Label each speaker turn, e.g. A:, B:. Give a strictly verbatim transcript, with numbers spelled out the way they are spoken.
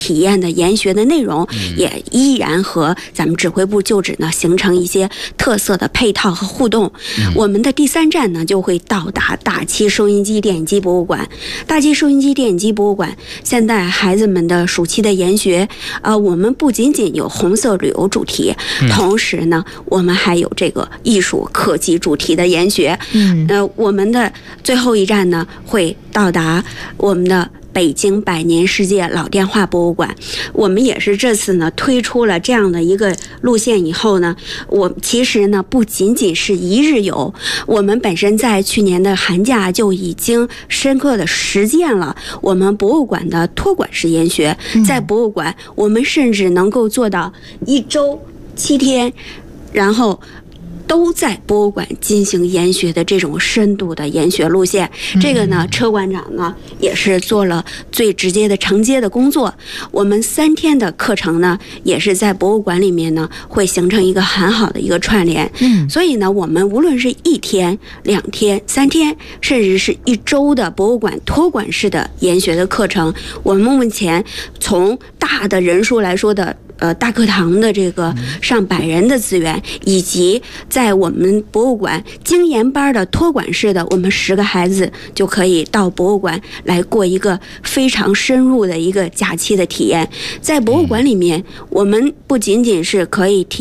A: 体验的研学的内容也依然和咱们指挥部旧址呢形成一些特色的配套和互动。我们的第三站呢就会到达大七收音机电影机博物馆。大七收音机电影机博物馆现在孩子们的暑期的研学，呃，我们不仅仅有红色旅游主题，同时呢，我们还有这个艺术科技主题的研学。嗯，呃，我们的最后一站呢会到达我们的北京百年世界老电话博物馆。我们也是这次呢推出了这样的一个路线以后呢，我其实呢不仅仅是一日游，我们本身在去年的寒假就已经深刻的实践了我们博物馆的托管式研学。在博物馆我们甚至能够做到一周七天，然后都在博物馆进行研学的这种深度的研学路线。这个呢，车馆长呢也是做了最直接的承接的工作。我们三天的课程呢，也是在博物馆里面呢，会形成一个很好的一个串联。嗯，所以呢，我们无论是一天、两天、三天，甚至是一周的博物馆托管式的研学的课程，我们目前从大的人数来说的。呃，大课堂的这个上百人的资源，以及在我们博物馆精研班的托管式的，我们十个孩子就可以到博物馆来过一个非常深入的一个假期的体验。在博物馆里面，我们不仅仅是可以体